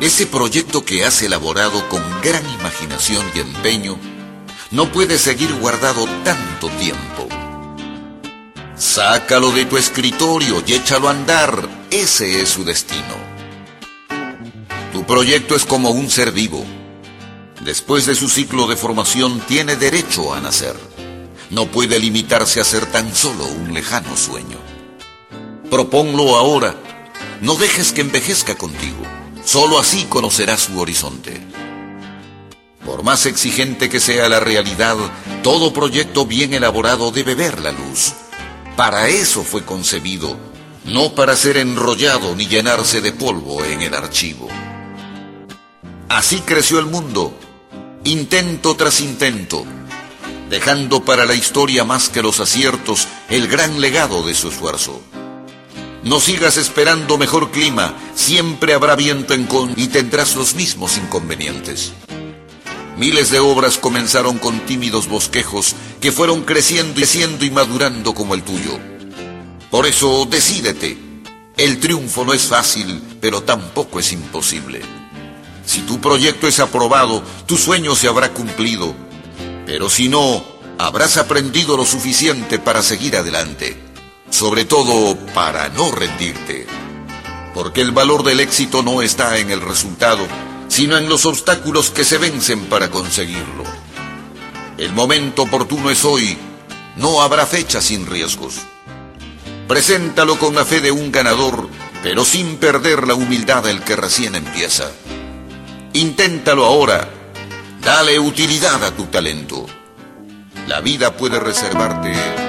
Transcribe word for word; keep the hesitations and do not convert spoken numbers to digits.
Ese proyecto que has elaborado con gran imaginación y empeño no puede seguir guardado tanto tiempo. Sácalo de tu escritorio y échalo a andar. Ese es su destino. Tu proyecto es como un ser vivo. Después de su ciclo de formación tiene derecho a nacer. No puede limitarse a ser tan solo un lejano sueño. Proponlo ahora. No dejes que envejezca contigo. Solo así conocerás su horizonte. Por más exigente que sea la realidad, todo proyecto bien elaborado debe ver la luz. Para eso fue concebido, no para ser enrollado ni llenarse de polvo en el archivo. Así creció el mundo, intento tras intento, dejando para la historia más que los aciertos el gran legado de su esfuerzo. No sigas esperando mejor clima, siempre habrá viento en contra y tendrás los mismos inconvenientes. Miles de obras comenzaron con tímidos bosquejos que fueron creciendo y creciendo y madurando como el tuyo. Por eso, decídete. El triunfo no es fácil, pero tampoco es imposible. Si tu proyecto es aprobado, tu sueño se habrá cumplido. Pero si no, habrás aprendido lo suficiente para seguir adelante. Sobre todo, para no rendirte. Porque el valor del éxito no está en el resultado, sino en los obstáculos que se vencen para conseguirlo. El momento oportuno es hoy, no habrá fecha sin riesgos. Preséntalo con la fe de un ganador, pero sin perder la humildad del que recién empieza. Inténtalo ahora, dale utilidad a tu talento. La vida puede reservarte